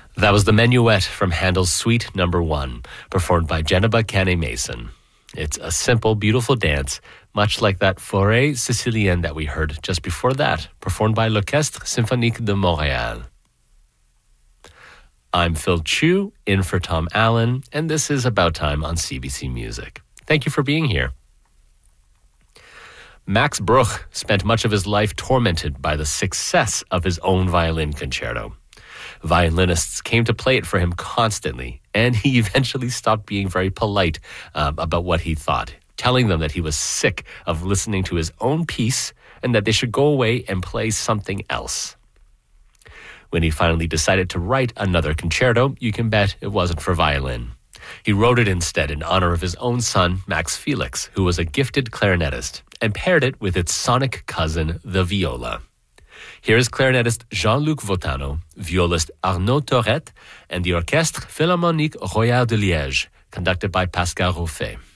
That was the Menuet from Handel's Suite No. 1, performed by Geneba Canet-Mason. It's a simple, beautiful dance, much like that Forêt Sicilienne that we heard just before that, performed by l'Orchestre Symphonique de Montréal. I'm Phil Chu, in for Tom Allen, and this is About Time on CBC Music. Thank you for being here. Max Bruch spent much of his life tormented by the success of his own violin concerto. Violinists came to play it for him constantly, and he eventually stopped being very polite about what he thought, telling them that he was sick of listening to his own piece and that they should go away and play something else. When he finally decided to write another concerto, you can bet it wasn't for violin. He wrote it instead in honor of his own son, Max Felix, who was a gifted clarinetist, and paired it with its sonic cousin, the viola. Here is clarinetist Jean-Luc Votano, violist Arnaud Tourette, and the Orchestre Philharmonique Royal de Liège, conducted by Pascal Roffe.